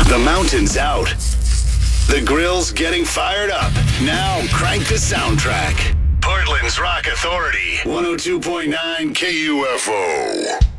The mountain's out. The grill's getting fired up. Now crank the soundtrack. Portland's Rock Authority. 102.9 KUFO.